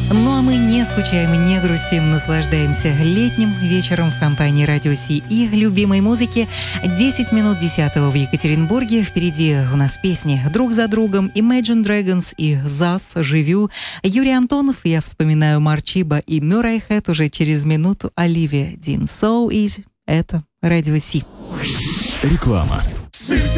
Ну а мы не скучаем и не грустим, наслаждаемся летним вечером в компании Радио Си и любимой музыки. 10 минут 10 в Екатеринбурге. Впереди у нас песни друг за другом, Imagine Dragons и ЗАС, Живю. Юрий Антонов, я вспоминаю Марчиба и Мюррей Хэт уже через минуту. Оливия Дин, So Easy. Это Радио Си. Реклама.